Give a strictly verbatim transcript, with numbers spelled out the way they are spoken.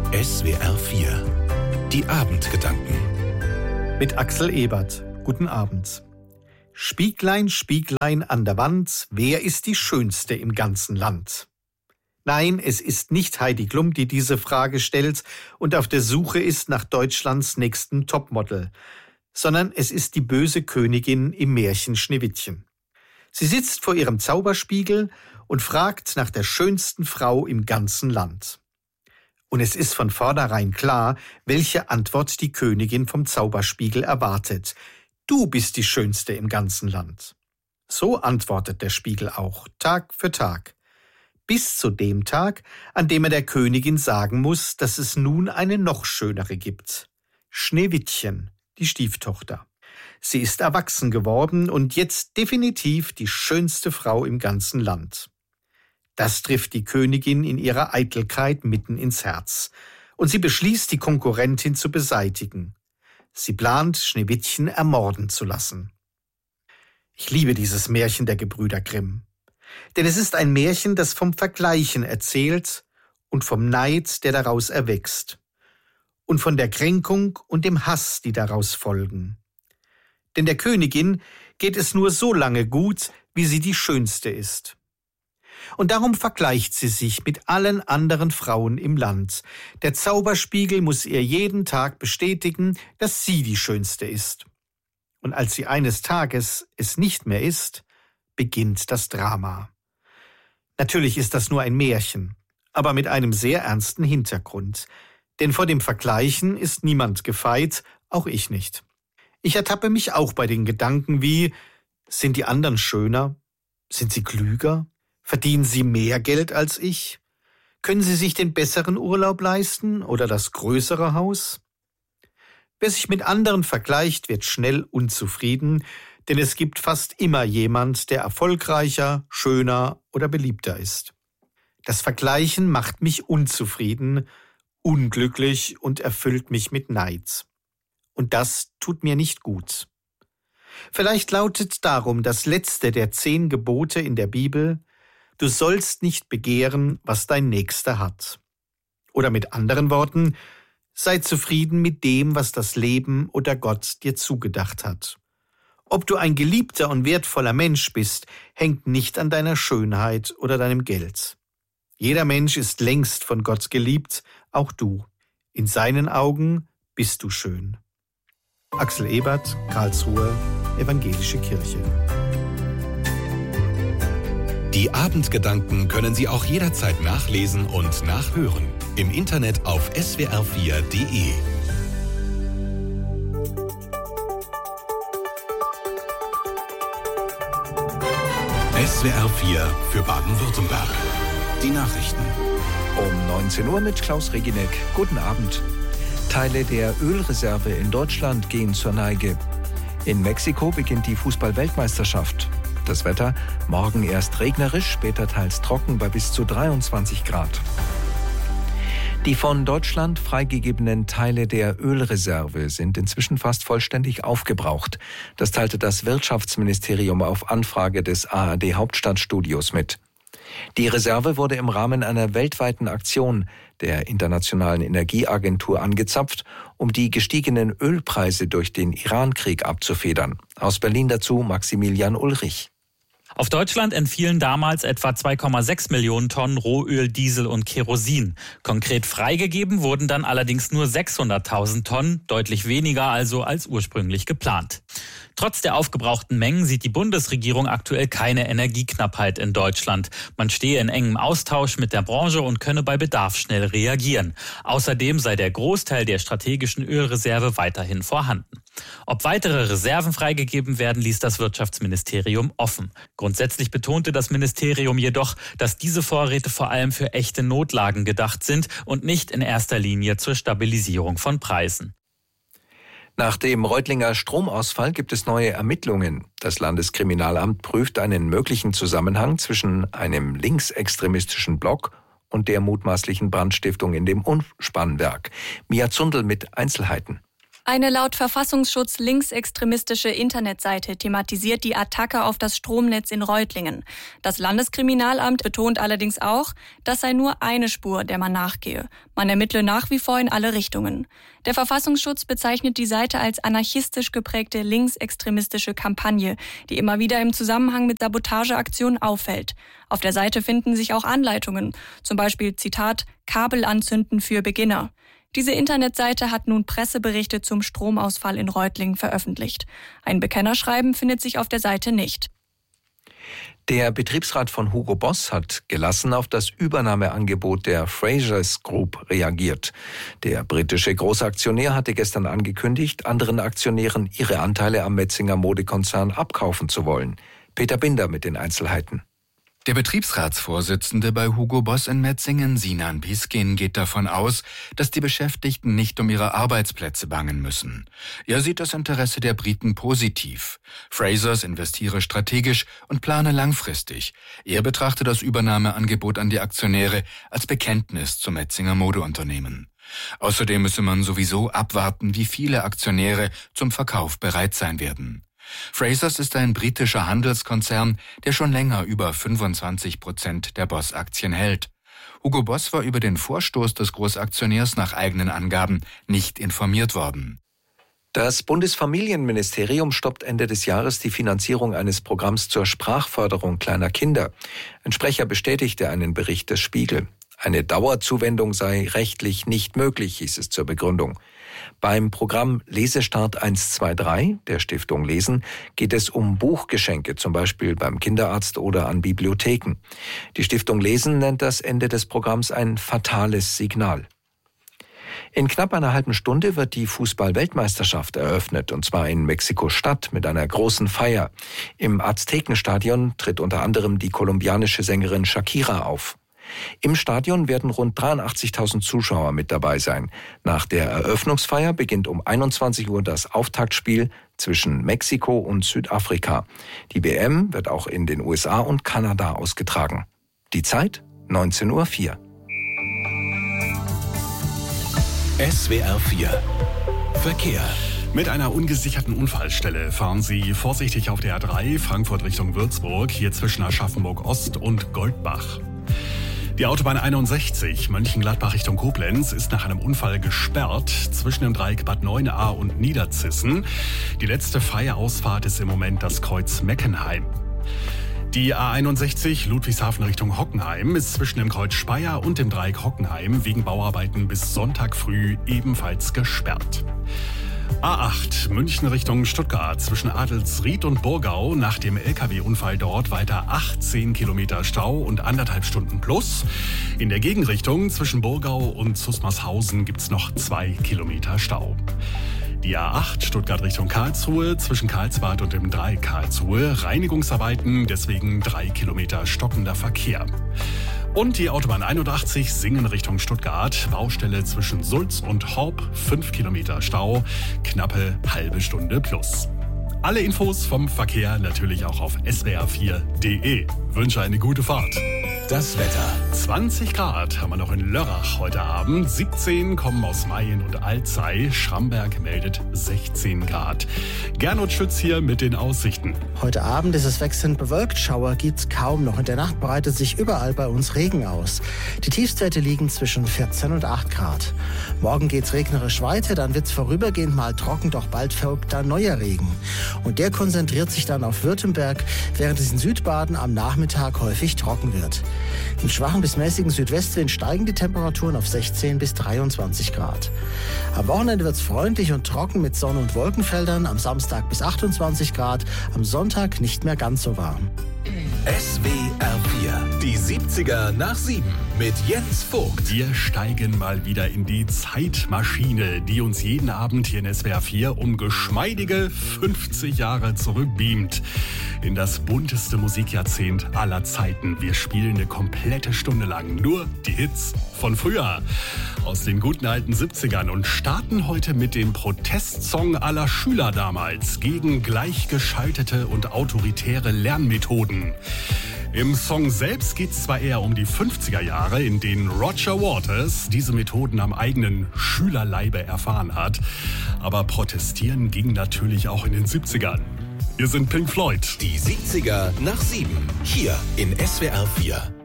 S W R vier. Die Abendgedanken. Mit Axel Ebert. Guten Abend. Spieglein, Spieglein an der Wand, wer ist die Schönste im ganzen Land? Nein, es ist nicht Heidi Klum, die diese Frage stellt und auf der Suche ist nach Deutschlands nächstem Topmodel, sondern es ist die böse Königin im Märchen Schneewittchen. Sie sitzt vor ihrem Zauberspiegel und fragt nach der schönsten Frau im ganzen Land. Und es ist von vornherein klar, welche Antwort die Königin vom Zauberspiegel erwartet. Du bist die Schönste im ganzen Land. So antwortet der Spiegel auch, Tag für Tag. Bis zu dem Tag, an dem er der Königin sagen muss, dass es nun eine noch schönere gibt. Schneewittchen, die Stieftochter. Sie ist erwachsen geworden und jetzt definitiv die schönste Frau im ganzen Land. Das trifft die Königin in ihrer Eitelkeit mitten ins Herz. Und sie beschließt, die Konkurrentin zu beseitigen. Sie plant, Schneewittchen ermorden zu lassen. Ich liebe dieses Märchen der Gebrüder Grimm. Denn es ist ein Märchen, das vom Vergleichen erzählt und vom Neid, der daraus erwächst. Und von der Kränkung und dem Hass, die daraus folgen. Denn der Königin geht es nur so lange gut, wie sie die Schönste ist. Und darum vergleicht sie sich mit allen anderen Frauen im Land. Der Zauberspiegel muss ihr jeden Tag bestätigen, dass sie die Schönste ist. Und als sie eines Tages es nicht mehr ist, beginnt das Drama. Natürlich ist das nur ein Märchen, aber mit einem sehr ernsten Hintergrund. Denn vor dem Vergleichen ist niemand gefeit, auch ich nicht. Ich ertappe mich auch bei den Gedanken wie, sind die anderen schöner? Sind sie klüger? Verdienen sie mehr Geld als ich? Können sie sich den besseren Urlaub leisten oder das größere Haus? Wer sich mit anderen vergleicht, wird schnell unzufrieden, denn es gibt fast immer jemand, der erfolgreicher, schöner oder beliebter ist. Das Vergleichen macht mich unzufrieden, unglücklich und erfüllt mich mit Neid. Und das tut mir nicht gut. Vielleicht lautet darum das letzte der zehn Gebote in der Bibel: Du sollst nicht begehren, was dein Nächster hat. Oder mit anderen Worten, sei zufrieden mit dem, was das Leben oder Gott dir zugedacht hat. Ob du ein geliebter und wertvoller Mensch bist, hängt nicht an deiner Schönheit oder deinem Geld. Jeder Mensch ist längst von Gott geliebt, auch du. In seinen Augen bist du schön. Axel Ebert, Karlsruhe, Evangelische Kirche. Die Abendgedanken können Sie auch jederzeit nachlesen und nachhören. Im Internet auf S W R vier Punkt de. S W R vier für Baden-Württemberg. Die Nachrichten. Um neunzehn Uhr mit Klaus Reginek. Guten Abend. Teile der Ölreserve in Deutschland gehen zur Neige. In Mexiko beginnt die Fußball-Weltmeisterschaft. Das Wetter, morgen erst regnerisch, später teils trocken bei bis zu dreiundzwanzig Grad. Die von Deutschland freigegebenen Teile der Ölreserve sind inzwischen fast vollständig aufgebraucht. Das teilte das Wirtschaftsministerium auf Anfrage des A R D-Hauptstadtstudios mit. Die Reserve wurde im Rahmen einer weltweiten Aktion der Internationalen Energieagentur angezapft, um die gestiegenen Ölpreise durch den Iran-Krieg abzufedern. Aus Berlin dazu Maximilian Ulrich. Auf Deutschland entfielen damals etwa zwei Komma sechs Millionen Tonnen Rohöl, Diesel und Kerosin. Konkret freigegeben wurden dann allerdings nur sechshunderttausend Tonnen, deutlich weniger also als ursprünglich geplant. Trotz der aufgebrauchten Mengen sieht die Bundesregierung aktuell keine Energieknappheit in Deutschland. Man stehe in engem Austausch mit der Branche und könne bei Bedarf schnell reagieren. Außerdem sei der Großteil der strategischen Ölreserve weiterhin vorhanden. Ob weitere Reserven freigegeben werden, ließ das Wirtschaftsministerium offen. Grundsätzlich betonte das Ministerium jedoch, dass diese Vorräte vor allem für echte Notlagen gedacht sind und nicht in erster Linie zur Stabilisierung von Preisen. Nach dem Reutlinger Stromausfall gibt es neue Ermittlungen. Das Landeskriminalamt prüft einen möglichen Zusammenhang zwischen einem linksextremistischen Block und der mutmaßlichen Brandstiftung in dem Umspannwerk. Mia Zundel mit Einzelheiten. Eine laut Verfassungsschutz linksextremistische Internetseite thematisiert die Attacke auf das Stromnetz in Reutlingen. Das Landeskriminalamt betont allerdings auch, das sei nur eine Spur, der man nachgehe. Man ermittle nach wie vor in alle Richtungen. Der Verfassungsschutz bezeichnet die Seite als anarchistisch geprägte linksextremistische Kampagne, die immer wieder im Zusammenhang mit Sabotageaktionen auffällt. Auf der Seite finden sich auch Anleitungen, zum Beispiel Zitat Kabel anzünden für Beginner. Diese Internetseite hat nun Presseberichte zum Stromausfall in Reutlingen veröffentlicht. Ein Bekennerschreiben findet sich auf der Seite nicht. Der Betriebsrat von Hugo Boss hat gelassen auf das Übernahmeangebot der Frasers Group reagiert. Der britische Großaktionär hatte gestern angekündigt, anderen Aktionären ihre Anteile am Metzinger Modekonzern abkaufen zu wollen. Peter Binder mit den Einzelheiten. Der Betriebsratsvorsitzende bei Hugo Boss in Metzingen, Sinan Piskin, geht davon aus, dass die Beschäftigten nicht um ihre Arbeitsplätze bangen müssen. Er sieht das Interesse der Briten positiv. Frasers investiere strategisch und plane langfristig. Er betrachte das Übernahmeangebot an die Aktionäre als Bekenntnis zum Metzinger Modeunternehmen. Außerdem müsse man sowieso abwarten, wie viele Aktionäre zum Verkauf bereit sein werden. Frasers ist ein britischer Handelskonzern, der schon länger über fünfundzwanzig Prozent der Boss-Aktien hält. Hugo Boss war über den Vorstoß des Großaktionärs nach eigenen Angaben nicht informiert worden. Das Bundesfamilienministerium stoppt Ende des Jahres die Finanzierung eines Programms zur Sprachförderung kleiner Kinder. Ein Sprecher bestätigte einen Bericht des Spiegel. Eine Dauerzuwendung sei rechtlich nicht möglich, hieß es zur Begründung. Beim Programm Lesestart eins zwei drei der Stiftung Lesen geht es um Buchgeschenke, zum Beispiel beim Kinderarzt oder an Bibliotheken. Die Stiftung Lesen nennt das Ende des Programms ein fatales Signal. In knapp einer halben Stunde wird die Fußball-Weltmeisterschaft eröffnet, und zwar in Mexiko-Stadt mit einer großen Feier. Im Aztekenstadion tritt unter anderem die kolumbianische Sängerin Shakira auf. Im Stadion werden rund dreiundachtzigtausend Zuschauer mit dabei sein. Nach der Eröffnungsfeier beginnt um einundzwanzig Uhr das Auftaktspiel zwischen Mexiko und Südafrika. Die W M wird auch in den U S A und Kanada ausgetragen. Die Zeit neunzehn Uhr vier. S W R vier Verkehr. Mit einer ungesicherten Unfallstelle fahren Sie vorsichtig auf der A drei Frankfurt Richtung Würzburg, hier zwischen Aschaffenburg Ost und Goldbach. Die Autobahn einundsechzig Mönchengladbach Richtung Koblenz ist nach einem Unfall gesperrt zwischen dem Dreieck Bad neun a und Niederzissen. Die letzte freie Ausfahrt ist im Moment das Kreuz Meckenheim. Die A einundsechzig Ludwigshafen Richtung Hockenheim ist zwischen dem Kreuz Speyer und dem Dreieck Hockenheim wegen Bauarbeiten bis Sonntag früh ebenfalls gesperrt. A acht München Richtung Stuttgart zwischen Adelsried und Burgau nach dem L K W-Unfall dort weiter achtzehn Kilometer Stau und anderthalb Stunden plus. In der Gegenrichtung zwischen Burgau und Zusmarshausen gibt's noch zwei Kilometer Stau. Die A acht Stuttgart Richtung Karlsruhe zwischen Karlsbad und dem Dreieck Karlsruhe Reinigungsarbeiten, deswegen drei Kilometer stockender Verkehr. Und die Autobahn einundachtzig Singen Richtung Stuttgart, Baustelle zwischen Sulz und Horb, fünf Kilometer Stau, knappe halbe Stunde plus. Alle Infos vom Verkehr natürlich auch auf S W R vier punkt de. Wünsche eine gute Fahrt. Das Wetter. zwanzig Grad haben wir noch in Lörrach heute Abend. siebzehn kommen aus Mayen und Alzey. Schramberg meldet sechzehn Grad. Gernot Schütz hier mit den Aussichten. Heute Abend ist es wechselnd bewölkt. Schauer gibt's kaum noch. In der Nacht breitet sich überall bei uns Regen aus. Die Tiefstwerte liegen zwischen vierzehn und acht Grad. Morgen geht's regnerisch weiter. Dann wird's vorübergehend mal trocken, doch bald folgt dann neuer Regen. Und der konzentriert sich dann auf Württemberg, während es in Südbaden am Nachmittag häufig trocken wird. Im schwachen bis mäßigen Südwestwind steigen die Temperaturen auf sechzehn bis dreiundzwanzig Grad. Am Wochenende wird es freundlich und trocken mit Sonne- und Wolkenfeldern. Am Samstag bis achtundzwanzig Grad, am Sonntag nicht mehr ganz so warm. S W R vier, die siebziger nach sieben mit Jens Vogt. Wir steigen mal wieder in die Zeitmaschine, die uns jeden Abend hier in S W R vier um geschmeidige fünfzig Jahre zurückbeamt. In das bunteste Musikjahrzehnt aller Zeiten. Wir spielen eine komplette Stunde lang nur die Hits von früher, aus den guten alten siebzigern, und starten heute mit dem Protestsong aller Schüler damals gegen gleichgeschaltete und autoritäre Lernmethoden. Im Song selbst geht es zwar eher um die fünfziger Jahre, in denen Roger Waters diese Methoden am eigenen Schülerleibe erfahren hat, aber protestieren ging natürlich auch in den siebzigern. Wir sind Pink Floyd. Die siebziger nach sieben, hier in S W R vier.